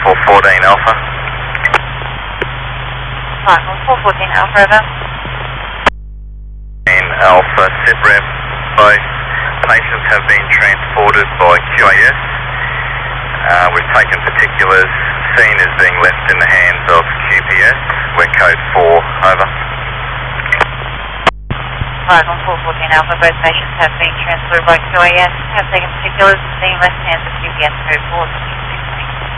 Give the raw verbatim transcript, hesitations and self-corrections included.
four fourteen Alpha. Right, one four fourteen Alpha, over. Alpha, SITREP, both patients have been transported by Q A S. Uh, we've taken particulars. Scene is being left in the hands of Q P S. We're code four, over. Right, one four fourteen Alpha, both patients have been transported by Q A S, have taken particulars, being left in the hands of Q P S, code four.